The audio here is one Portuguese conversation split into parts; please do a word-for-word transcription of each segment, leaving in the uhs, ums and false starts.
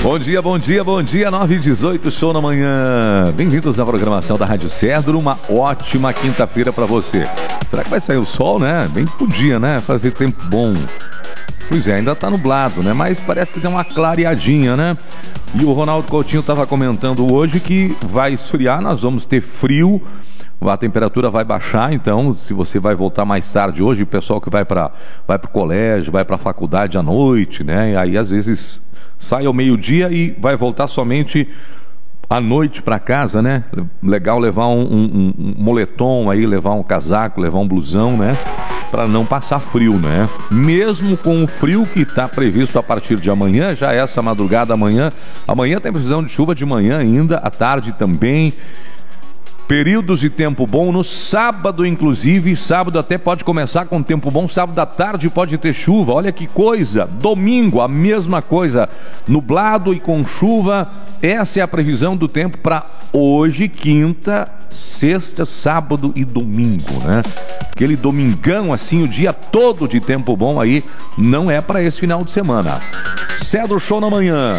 Bom dia, bom dia, bom dia, nove e dezoito, show na manhã. Bem-vindos à programação da Rádio Cedro, uma ótima quinta-feira pra você. Será que vai sair o sol, né? Bem podia, né? Fazer tempo bom. Pois é, ainda tá nublado, né? Mas parece que tem uma clareadinha, né? E o Ronaldo Coutinho tava comentando hoje que vai esfriar, nós vamos ter frio, a temperatura vai baixar, então se você vai voltar mais tarde hoje, o pessoal que vai para vai pro colégio, vai pra faculdade à noite, né? E aí às vezes sai ao meio-dia e vai voltar somente à noite para casa, né? Legal levar um, um, um moletom aí, levar um casaco, levar um blusão, né? Para não passar frio, né? Mesmo com o frio que está previsto a partir de amanhã, já essa madrugada amanhã, amanhã tem previsão de chuva de manhã ainda, à tarde também. Períodos de tempo bom no sábado, inclusive. Sábado até pode começar com tempo bom. Sábado à tarde pode ter chuva. Olha que coisa. Domingo, a mesma coisa. Nublado e com chuva. Essa é a previsão do tempo para hoje, quinta, sexta, sábado e domingo, né? Aquele domingão assim, o dia todo de tempo bom aí, não é para esse final de semana. Cedro Show na manhã.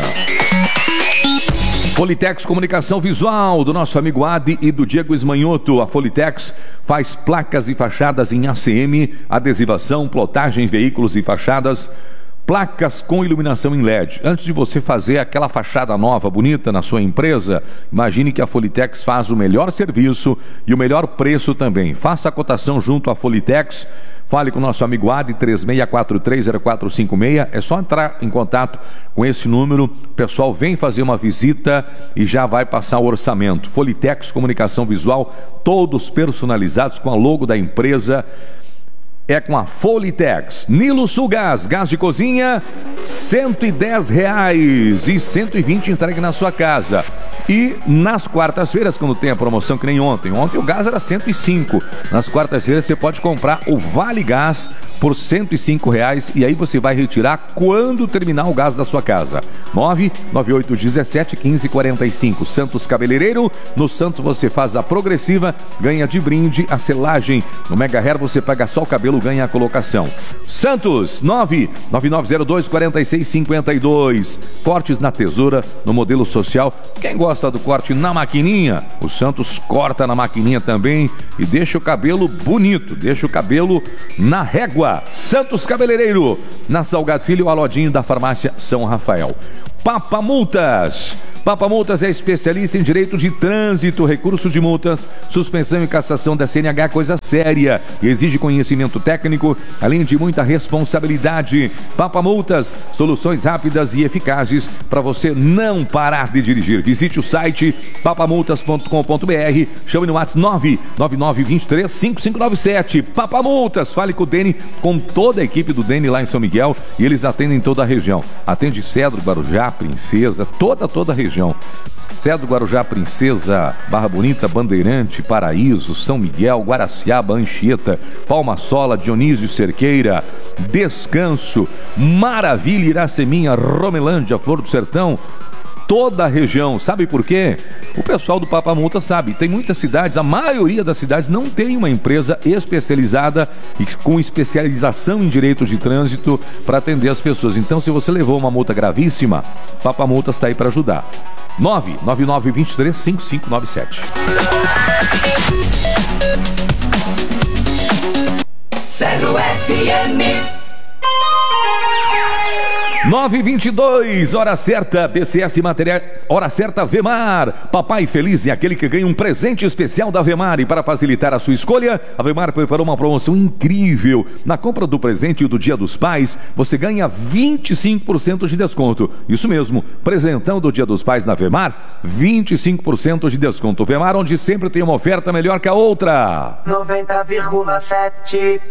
Folitex Comunicação Visual, do nosso amigo Adi e do Diego Esmanhoto. A Folitex faz placas e fachadas em A C M, adesivação, plotagem, veículos e fachadas, placas com iluminação em L E D. Antes de você fazer aquela fachada nova, bonita na sua empresa, imagine que a Folitex faz o melhor serviço e o melhor preço também. Faça a cotação junto à Folitex. Fale com o nosso amigo Adi, três seis quatro três zero quatro cinco seis. É só entrar em contato com esse número. O pessoal vem fazer uma visita e já vai passar o orçamento. Folitex Comunicação Visual, todos personalizados com a logo da empresa. É com a Folitex. Nilo Sul Gás, gás de cozinha, cento e dez reais e cento e vinte entregue na sua casa. E nas quartas-feiras, quando tem a promoção que nem ontem, ontem o gás era cento e cinco. Nas quartas-feiras você pode comprar o Vale Gás por cento e cinco reais e aí você vai retirar quando terminar o gás da sua casa. nove nove oito um sete um cinco quatro cinco. Santos Cabeleireiro. No Santos você faz a progressiva, ganha de brinde a selagem. No Mega Hair você paga só o cabelo, ganha a colocação. Santos, nove nove nove zero dois quatro seis cinco dois. Cortes na tesoura, no modelo social. Quem gosta do corte na maquininha, o Santos corta na maquininha também e deixa o cabelo bonito, deixa o cabelo na régua. Santos Cabeleireiro, na Salgado Filho, ao ladinho da farmácia São Rafael. Papa Multas. Papa Multas é especialista em direito de trânsito, recurso de multas, suspensão e cassação da C N H, coisa séria. Exige conhecimento técnico, além de muita responsabilidade. Papa Multas, soluções rápidas e eficazes para você não parar de dirigir. Visite o site papamultas ponto com ponto br, chame no WhatsApp nove nove nove dois três cinco cinco nove sete. Papa Multas, fale com o Deni, com toda a equipe do Deni lá em São Miguel, e eles atendem toda a região. Atende Cedro, Guarujá, Princesa, toda, toda a região. Cedro, Guarujá, Princesa, Barra Bonita, Bandeirante, Paraíso, São Miguel, Guaraciaba, Anchieta, Palma Sola, Dionísio Cerqueira, Descanso, Maravilha, Iraceminha, Romelândia, Flor do Sertão, toda a região. Sabe por quê? O pessoal do Papa Multa sabe. Tem muitas cidades, a maioria das cidades não tem uma empresa especializada e com especialização em direitos de trânsito para atender as pessoas. Então, se você levou uma multa gravíssima, Papa Multa está aí para ajudar. nove nove nove dois três cinco cinco nove sete. Cedro F M. nove e vinte e dois, hora certa, P C S Material, hora certa, Vemar. Papai Feliz é aquele que ganha um presente especial da Vemar. E para facilitar a sua escolha, a Vemar preparou uma promoção incrível. Na compra do presente do Dia dos Pais, você ganha vinte e cinco por cento de desconto. Isso mesmo, presentão do Dia dos Pais na Vemar, vinte e cinco por cento de desconto. Vemar, onde sempre tem uma oferta melhor que a outra. noventa vírgula sete.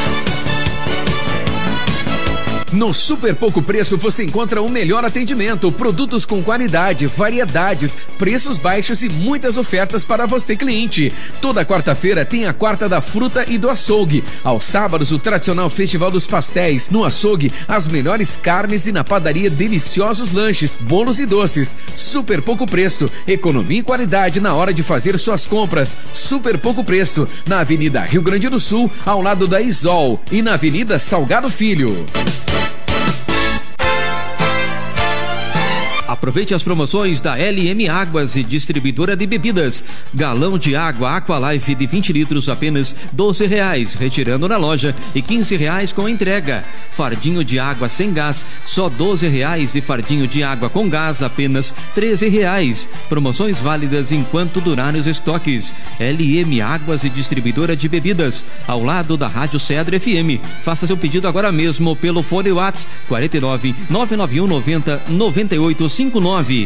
No Super Pouco Preço você encontra o melhor atendimento, produtos com qualidade, variedades, preços baixos e muitas ofertas para você, cliente. Toda quarta-feira tem a quarta da fruta e do açougue. Aos sábados, o tradicional Festival dos Pastéis. No açougue, as melhores carnes e na padaria, deliciosos lanches, bolos e doces. Super Pouco Preço, economia e qualidade na hora de fazer suas compras. Super Pouco Preço, na Avenida Rio Grande do Sul, ao lado da Isol, e na Avenida Salgado Filho. Aproveite as promoções da L M Águas e distribuidora de bebidas. Galão de água Aqualife de vinte litros apenas doze reais, retirando na loja, e quinze reais com entrega. Fardinho de água sem gás, só doze reais, e fardinho de água com gás apenas treze reais. Promoções válidas enquanto durarem os estoques. L M Águas e distribuidora de bebidas, ao lado da Rádio Cedro F M. Faça seu pedido agora mesmo pelo fone WhatsApp quarenta e nove, nove nove um, noventa, noventa e oito cinquenta e nove.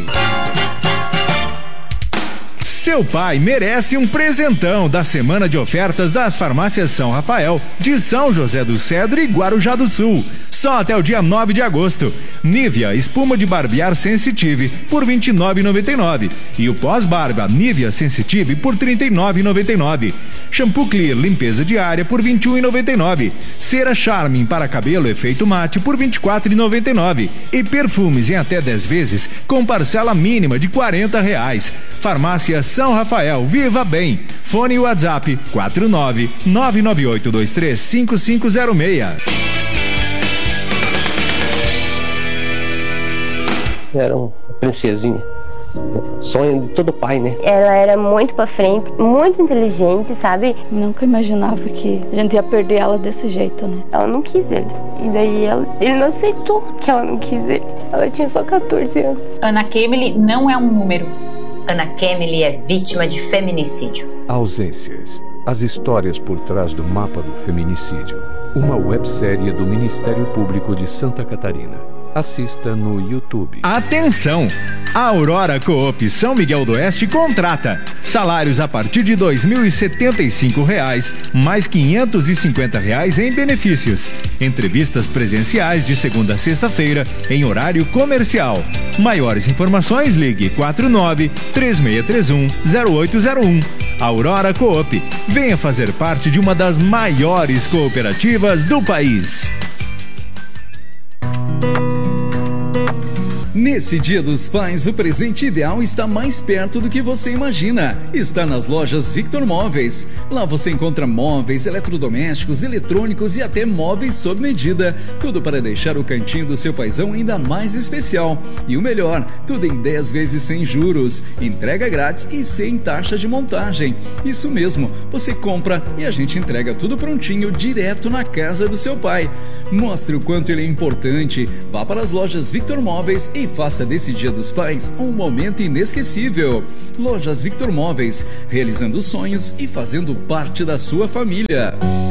Seu pai merece um presentão da semana de ofertas das farmácias São Rafael, de São José do Cedro e Guarujá do Sul. Só até o dia nove de agosto. Nivea espuma de barbear Sensitive por vinte e nove reais e noventa e nove centavos e o pós-barba Nivea Sensitive por trinta e nove reais e noventa e nove centavos. Shampoo Clear limpeza diária por vinte e um reais e noventa e nove centavos. Cera Charmin para cabelo efeito mate por vinte e quatro reais e noventa e nove centavos. E perfumes em até dez vezes com parcela mínima de quarenta reais. Farmácia São Rafael, viva bem. Fone WhatsApp quatro nove, nove nove oito dois três, cinco cinco zero seis. Era uma princesinha, sonho de todo pai, né? Ela era muito pra frente, muito inteligente, sabe? Nunca imaginava que a gente ia perder ela desse jeito, né? Ela não quis ele, e daí ela, ele não aceitou que ela não quis ele. Ela tinha só catorze anos. Ana Kemily não é um número. Ana Kemily é vítima de feminicídio. Ausências. As histórias por trás do mapa do feminicídio. Uma websérie do Ministério Público de Santa Catarina. Assista no YouTube. Atenção! A Aurora Coop São Miguel do Oeste contrata. Salários a partir de dois mil e setenta e cinco reais, mais quinhentos e cinquenta reais em benefícios. Entrevistas presenciais de segunda a sexta-feira, em horário comercial. Maiores informações, ligue quatro nove, três seis três um, zero oito zero um. Aurora Coop. Venha fazer parte de uma das maiores cooperativas do país. Nesse Dia dos Pais, o presente ideal está mais perto do que você imagina. Está nas lojas Victor Móveis. Lá você encontra móveis, eletrodomésticos, eletrônicos e até móveis sob medida. Tudo para deixar o cantinho do seu paizão ainda mais especial. E o melhor, tudo em dez vezes sem juros, entrega grátis e sem taxa de montagem. Isso mesmo, você compra e a gente entrega tudo prontinho direto na casa do seu pai. Mostre o quanto ele é importante. Vá para as lojas Victor Móveis e faça desse Dia dos Pais um momento inesquecível. Lojas Victor Móveis, realizando sonhos e fazendo parte da sua família.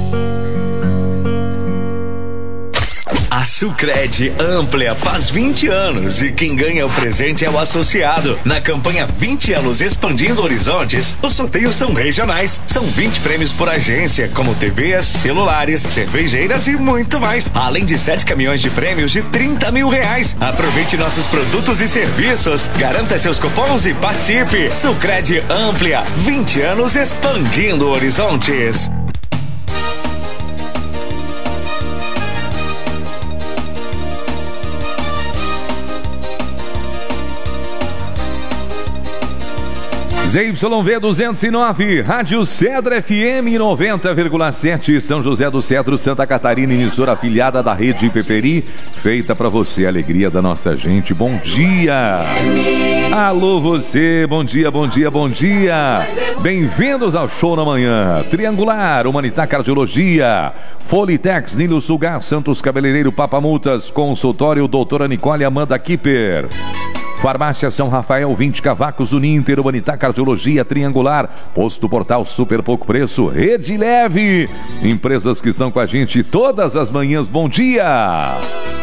A Sucred Amplia faz vinte anos e quem ganha o presente é o associado. Na campanha vinte anos Expandindo Horizontes, os sorteios são regionais. São vinte prêmios por agência, como T Vs, celulares, cervejeiras e muito mais. Além de sete caminhões de prêmios de trinta mil reais. Aproveite nossos produtos e serviços. Garanta seus cupons e participe. Sucred Amplia, vinte anos Expandindo Horizontes. Z Y V duzentos e nove, Rádio Cedro F M noventa vírgula sete, São José do Cedro, Santa Catarina, emissora afiliada da Rede Peperi, feita para você, a alegria da nossa gente. Bom dia! Alô você, bom dia, bom dia, bom dia! Bem-vindos ao Show na Manhã. Triangular, Humanitá Cardiologia, Folitex, Nilo Sugar, Santos Cabeleireiro, Papamultas, Consultório Doutora Nicole Amanda Kipper. Farmácia São Rafael, vinte Cavacos, Uninter, Humanitá Cardiologia, Triangular, Posto Portal Super Pouco Preço, Rede Leve. Empresas que estão com a gente todas as manhãs. Bom dia!